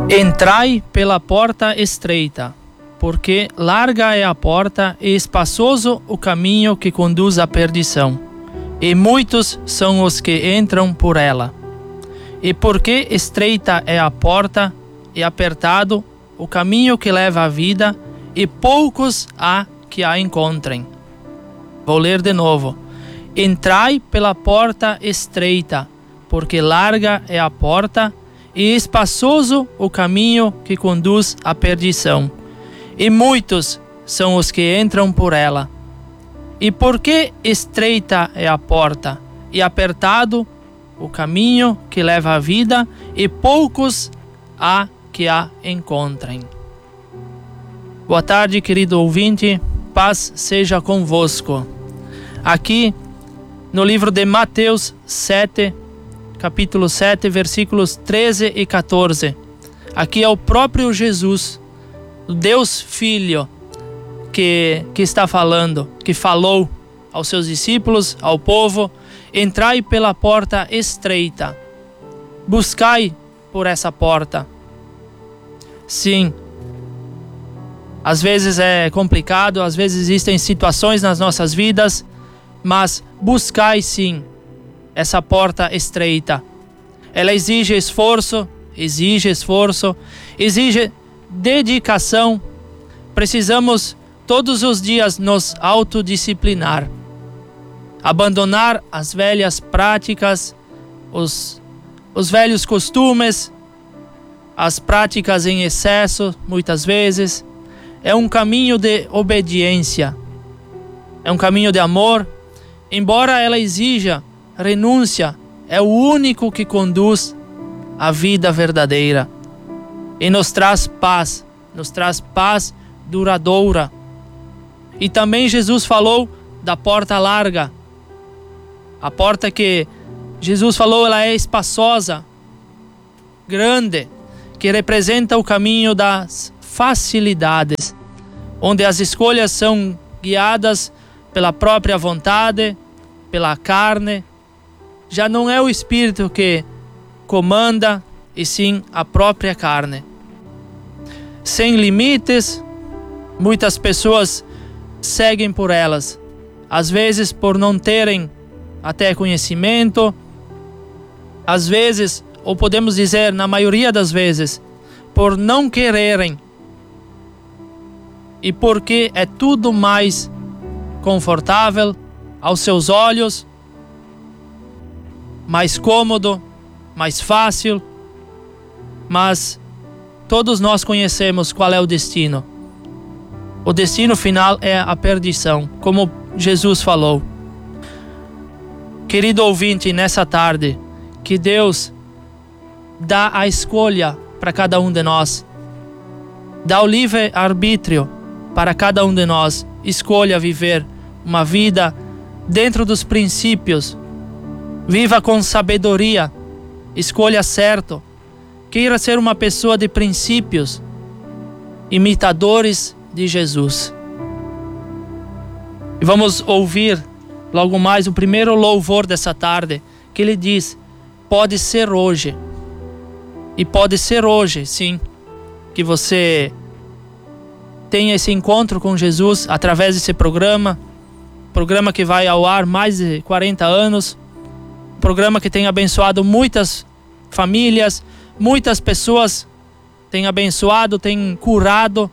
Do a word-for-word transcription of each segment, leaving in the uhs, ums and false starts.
Entrai pela porta estreita, porque larga é a porta e espaçoso o caminho que conduz à perdição, e muitos são os que entram por ela. E porque estreita é a porta e apertado o caminho que leva à vida, e poucos há que a encontrem. Vou ler de novo. Entrai pela porta estreita, porque larga é a porta e espaçoso o caminho que conduz à perdição, e muitos são os que entram por ela. E porque estreita é a porta e apertado o caminho que leva à vida, e poucos há que a encontrem. Boa tarde, querido ouvinte, paz seja convosco. Aqui no livro de Mateus sete, capítulo sete, versículos treze e quatorze. Aqui é o próprio Jesus, o Deus Filho, que, que está falando, que falou aos seus discípulos, ao povo: entrai pela porta estreita, buscai por essa porta. Sim, às vezes é complicado, às vezes existem situações nas nossas vidas, mas buscai sim essa porta estreita. Ela exige esforço, exige esforço, exige dedicação. Precisamos todos os dias nos autodisciplinar, abandonar as velhas práticas, os, os velhos costumes, as práticas em excesso, muitas vezes. É um caminho de obediência, é um caminho de amor, embora ela exija renúncia, é o único que conduz à vida verdadeira e nos traz paz, nos traz paz duradoura. E também Jesus falou da porta larga. A porta que Jesus falou, ela é espaçosa, grande, que representa o caminho das facilidades, onde as escolhas são guiadas pela própria vontade, pela carne. Já não é o Espírito que comanda, e sim a própria carne. Sem limites, muitas pessoas seguem por elas, às vezes por não terem até conhecimento, às vezes, ou podemos dizer na maioria das vezes, por não quererem, e porque é tudo mais confortável aos seus olhos, mais cômodo, mais fácil. Mas todos nós conhecemos qual é o destino. O destino final é a perdição, como Jesus falou. Querido ouvinte, nessa tarde, que Deus dá a escolha para cada um de nós, dá o livre-arbítrio para cada um de nós. Escolha viver uma vida dentro dos princípios. Viva com sabedoria, escolha certo. Queira ser uma pessoa de princípios, imitadores de Jesus. E vamos ouvir logo mais o primeiro louvor dessa tarde, que ele diz: pode ser hoje. E pode ser hoje, sim, que você tenha esse encontro com Jesus através desse programa, programa que vai ao ar mais de quarenta anos, programa que tem abençoado muitas famílias, muitas pessoas, tem abençoado, tem curado.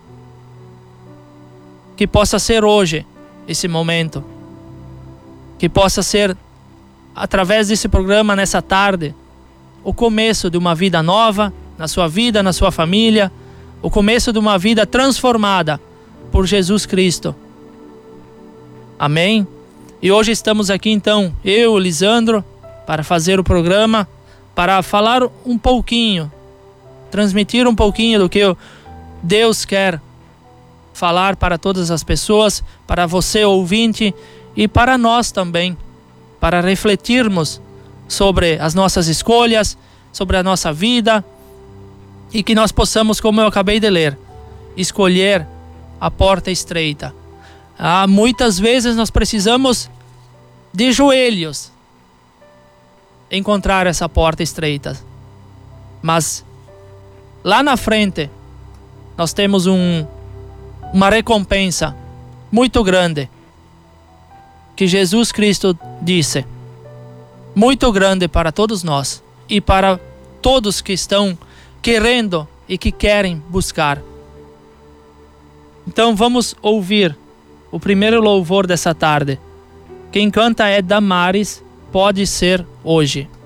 Que possa ser hoje esse momento, que possa ser através desse programa nessa tarde o começo de uma vida nova na sua vida, na sua família, o começo de uma vida transformada por Jesus Cristo. Amém? E hoje estamos aqui então, eu, Lisandro, para fazer o programa, para falar um pouquinho, transmitir um pouquinho do que Deus quer falar para todas as pessoas, para você ouvinte e para nós também, para refletirmos sobre as nossas escolhas, sobre a nossa vida, e que nós possamos, como eu acabei de ler, escolher a porta estreita. Ah, muitas vezes nós precisamos de joelhos encontrar essa porta estreita, mas lá na frente nós temos um, uma recompensa muito grande, que Jesus Cristo disse, muito grande para todos nós e para todos que estão querendo e que querem buscar. Então vamos ouvir o primeiro louvor dessa tarde. Quem canta é Damares, Pode Ser Hoje.